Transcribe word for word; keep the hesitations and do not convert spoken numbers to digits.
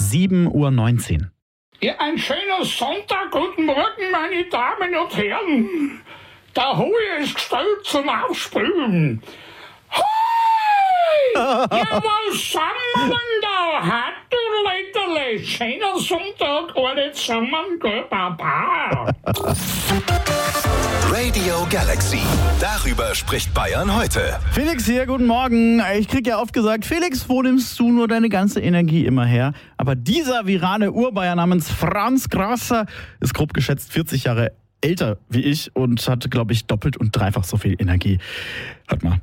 sieben Uhr neunzehn. Ja, ein schöner Sonntag, guten Morgen, meine Damen und Herren. Der Hohe ist gestellt zum Aufspülen. Hoi! Ja, was sind wir denn da? Hat du Letterle? Schöner Sonntag, alle zusammen, gell, Baba. Radio Galaxy. Darüber spricht Bayern heute. Felix hier, guten Morgen. Ich krieg ja oft gesagt, Felix, wo nimmst du nur deine ganze Energie immer her? Aber dieser virale Urbayer namens Franz Grasser ist grob geschätzt vierzig Jahre älter wie ich und hat, glaube ich, doppelt und dreifach so viel Energie. Hört mal.